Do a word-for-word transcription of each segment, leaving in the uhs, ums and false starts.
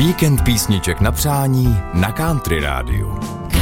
Víkend písniček na přání na Country Rádiu.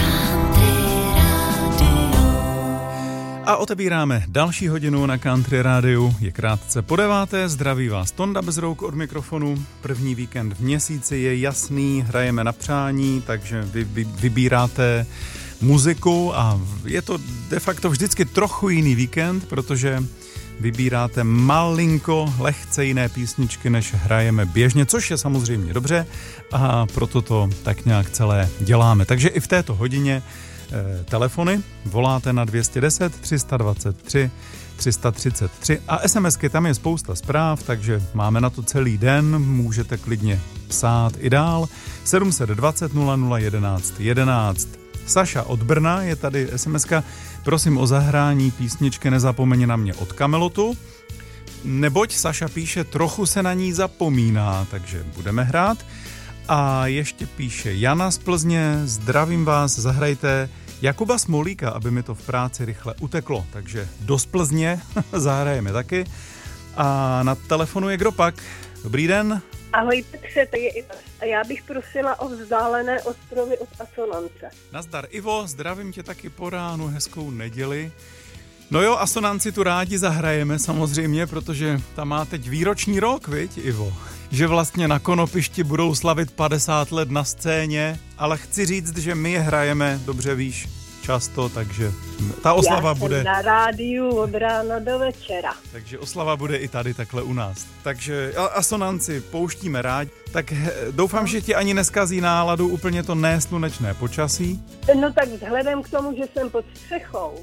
A otevíráme další hodinu na Country Rádiu. Je krátce po deváté, zdraví vás Tonda Bezrouk od mikrofonu. První víkend v měsíci je jasný, hrajeme na přání, takže vy, vy vybíráte muziku a je to de facto vždycky trochu jiný víkend, protože vybíráte malinko lehce jiné písničky, než hrajeme běžně, což je samozřejmě dobře a proto to tak nějak celé děláme. Takže i v této hodině eh, telefony voláte na dvě stě deset, tři sta dvacet tři, tři sta třicet tři a SMSky, tam je spousta zpráv, takže máme na to celý den, můžete klidně psát i dál. sedm set dvacet nula nula jedenáct jedenáct. Saša od Brna je tady SMSka. Prosím o zahrání písničky Nezapomeň na mě od Kamelotu. Neboť Saša píše, trochu se na ní zapomíná, takže budeme hrát. A ještě píše Jana z Plzně, zdravím vás, zahrajte Jakuba Smolíka, aby mi to v práci rychle uteklo. Takže do Plzně zahrajeme taky. A na telefonu je kdo pak? Dobrý den. Ahoj Petře, to je Ivo. A já bych prosila o Vzdálené ostrovy od Asonance. Nazdar Ivo, zdravím tě taky po ránu, hezkou neděli. No jo, Asonanci tu rádi zahrajeme samozřejmě, protože tam má teď výroční rok, viď Ivo? Že vlastně na Konopišti budou slavit padesát let na scéně, ale chci říct, že my je hrajeme, dobře víš, často, takže ta oslava já bude... Já jsem na rádiu od rána do večera. Takže oslava bude i tady takhle u nás. Takže Asonanci pouštíme rádi. Tak doufám, že ti ani neskazí náladu úplně to neslunečné počasí. No tak vzhledem k tomu, že jsem pod střechou.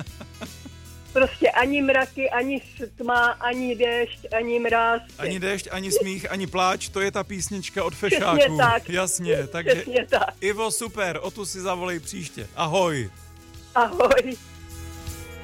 Prostě ani mraky, ani tma, ani déšť, ani mráz. Ani déšť, ani smích, ani pláč, to je ta písnička od Fešáků. Přesně tak. Jasně, takže Přesně tak. Ivo, super, o tu si zavolej příště. Ahoj. Ahoj.